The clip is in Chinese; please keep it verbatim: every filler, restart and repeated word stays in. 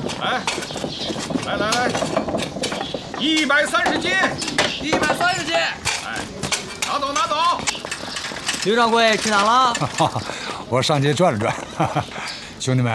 来，来来来，一百三十斤， 一百三十斤。 哎，拿走拿走。 刘掌柜去哪了？ 我上街转了转，兄弟们，